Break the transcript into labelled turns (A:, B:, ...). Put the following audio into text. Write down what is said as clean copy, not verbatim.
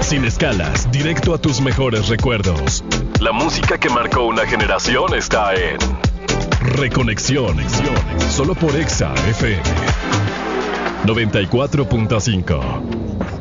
A: Sin escalas, directo a tus mejores recuerdos. La música que marcó una generación está en Reconexión, solo por Exa FM 94.5.